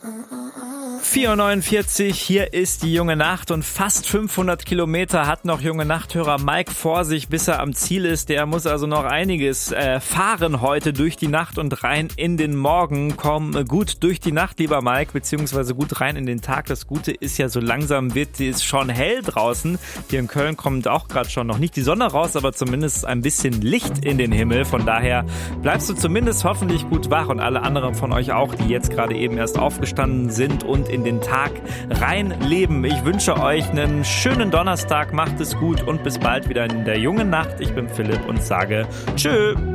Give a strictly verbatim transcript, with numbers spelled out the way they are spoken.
vier Uhr neunundvierzig, hier ist die Junge Nacht und fast fünfhundert Kilometer hat noch Junge Nachthörer Mike vor sich, bis er am Ziel ist. Der muss also noch einiges äh, fahren heute durch die Nacht und rein in den Morgen. Komm äh, gut durch die Nacht, lieber Mike, beziehungsweise gut rein in den Tag. Das Gute ist ja, so langsam wird es schon hell draußen. Hier in Köln kommt auch gerade schon noch nicht die Sonne raus, aber zumindest ein bisschen Licht in den Himmel. Von daher bleibst du zumindest hoffentlich gut wach und alle anderen von euch auch, die jetzt gerade eben erst aufgestanden sind und in den Tag reinleben. Ich wünsche euch einen schönen Donnerstag, macht es gut und bis bald wieder in der Jungen Nacht. Ich bin Philipp und sage tschö.